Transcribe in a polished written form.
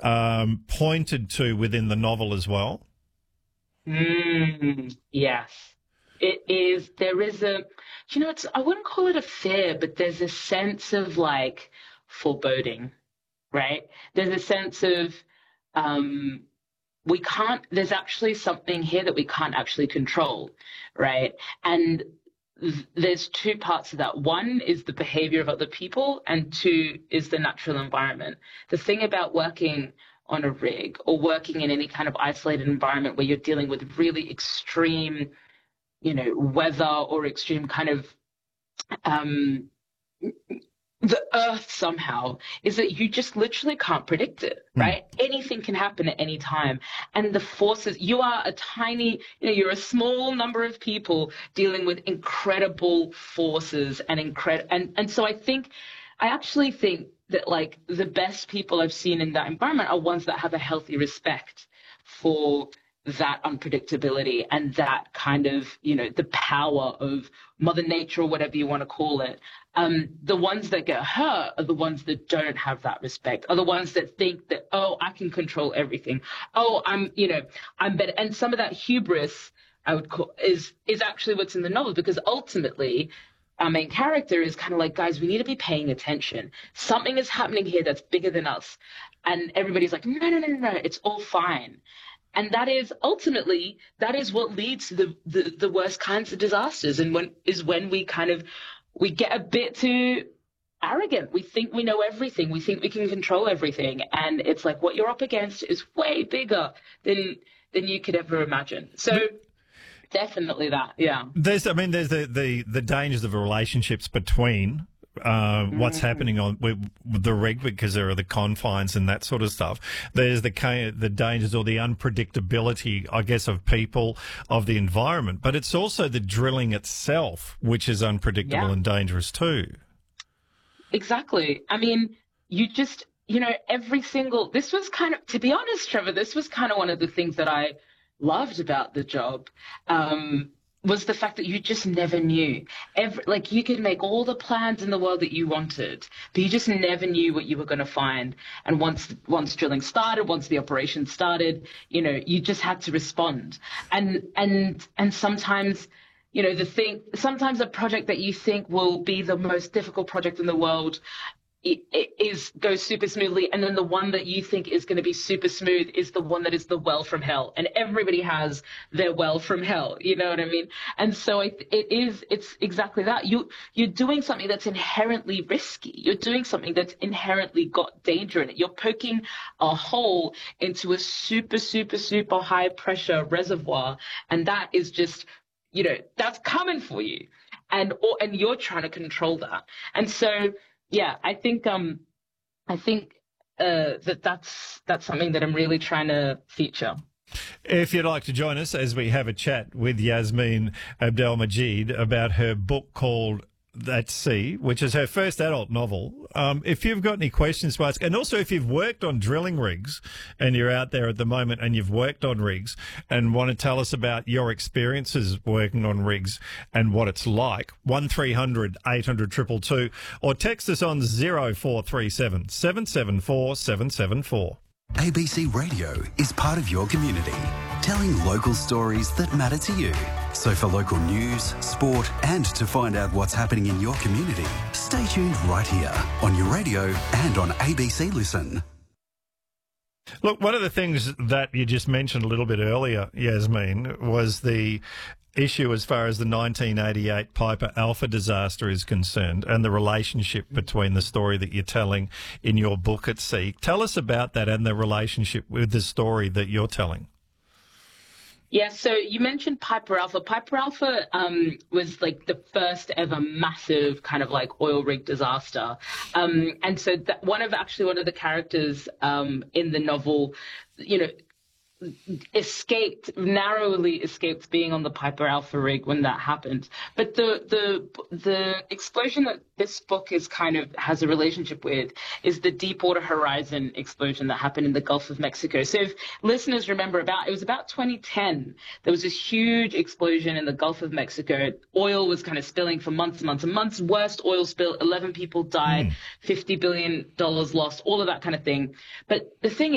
pointed to within the novel as well. Yes. It is, there is I wouldn't call it a fear, but there's a sense of like foreboding, right? There's a sense of, there's actually something here that we can't actually control, right? And there's two parts of that. One is the behavior of other people, and two is the natural environment. The thing about working on a rig or working in any kind of isolated environment where you're dealing with really extreme, weather or extreme kind of the earth somehow is that you just literally can't predict it, right? Anything can happen at any time. And the forces, you are a tiny, you're a small number of people dealing with incredible forces and so I actually think that like the best people I've seen in that environment are ones that have a healthy respect for that unpredictability and that kind of, the power of Mother Nature or whatever you want to call it. The ones that get hurt are the ones that don't have that respect, are the ones that think that, oh, I can control everything. Oh, I'm better. And some of that hubris I would call is actually what's in the novel, because ultimately our main character is kind of like, guys, we need to be paying attention. Something is happening here that's bigger than us. And everybody's like, no, it's all fine. And that is ultimately, what leads to the worst kinds of disasters. And when we get a bit too arrogant. We think we know everything. We think we can control everything. And it's like what you're up against is way bigger than you could ever imagine. So definitely that, yeah. There's the dangers of the relationships between what's happening on with the rig, because there are the confines and that sort of stuff. There's the dangers or the unpredictability, I guess, of people, of the environment. But it's also the drilling itself, which is unpredictable and dangerous too. Exactly. I mean, this was kind of, to be honest, Trevor, this was kind of one of the things that I loved about the job. Was the fact that you just never knew. You could make all the plans in the world that you wanted, but you just never knew what you were going to find. And once drilling started, once the operation started, you just had to respond. And sometimes, sometimes a project that you think will be the most difficult project in the world, it goes super smoothly, and then the one that you think is going to be super smooth is the one that is the well from hell, and everybody has their well from hell, you know what I mean? And so it's exactly that. You're doing something that's inherently risky. You're doing something that's inherently got danger in it. You're poking a hole into a super, super, super high pressure reservoir, and that is just, that's coming for you, and you're trying to control that. And so, yeah, I think that's something that I'm really trying to feature. If you'd like to join us as we have a chat with Yasmin Abdelmajid about her book called At Sea, which is her first adult novel. If you've got any questions to ask, and also if you've worked on drilling rigs and you're out there at the moment and you've worked on rigs and want to tell us about your experiences working on rigs and what it's like, 1300 800 222, or text us on 0437 774 774. ABC Radio is part of your community, telling local stories that matter to you. So for local news, sport, and to find out what's happening in your community, stay tuned right here on your radio and on ABC Listen. Look, one of the things that you just mentioned a little bit earlier, Yasmin, was the issue as far as the 1988 Piper Alpha disaster is concerned and the relationship between the story that you're telling in your book At Sea. Tell us about that and the relationship with the story that you're telling. Yeah, so you mentioned Piper Alpha. Piper Alpha was like the first ever massive kind of like oil rig disaster. And so one of the characters in the novel, narrowly escaped being on the Piper Alpha rig when that happened. But the explosion that this book has a relationship with is the Deepwater Horizon explosion that happened in the Gulf of Mexico. So if listeners remember, it was about 2010, there was this huge explosion in the Gulf of Mexico. Oil was kind of spilling for months and months and months. Worst oil spill, 11 people died, $50 billion lost, all of that kind of thing. But the thing